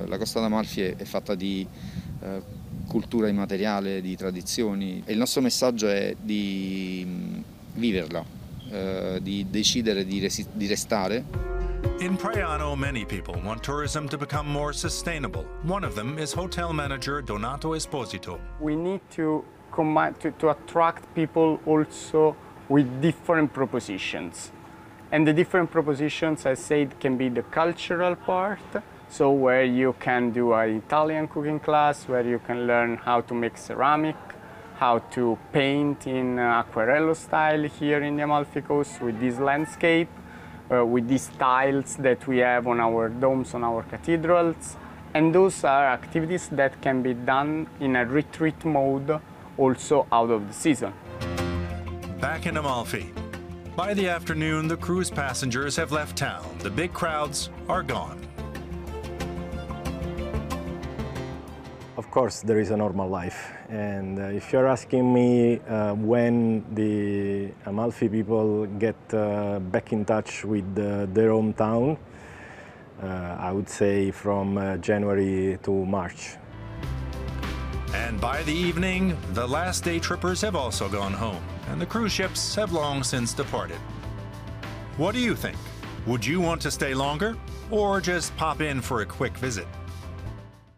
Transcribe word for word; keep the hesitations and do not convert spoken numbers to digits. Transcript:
Eh, la Costa d'Amalfi è, è fatta di eh, cultura immateriale, di tradizioni, e il nostro messaggio è di mh, viverla, eh, di decidere di, resi- di restare. In Praiano, many people want tourism to become more sustainable. One of them is hotel manager Donato Esposito. We need to, combine, to, to attract people also with different propositions. And the different propositions, I said, can be the cultural part, so where you can do an Italian cooking class, where you can learn how to make ceramic, how to paint in Aquarello style here in the Amalfi Coast with this landscape, uh, with these tiles that we have on our domes, on our cathedrals. And those are activities that can be done in a retreat mode also out of the season. Back in Amalfi. By the afternoon, the cruise passengers have left town. The big crowds are gone. Of course, there is a normal life. And uh, if you're asking me uh, when the Amalfi people get uh, back in touch with uh, their hometown, uh, I would say from uh, January to March. And by the evening, the last day trippers have also gone home, and the cruise ships have long since departed. What do you think? Would you want to stay longer, or just pop in for a quick visit?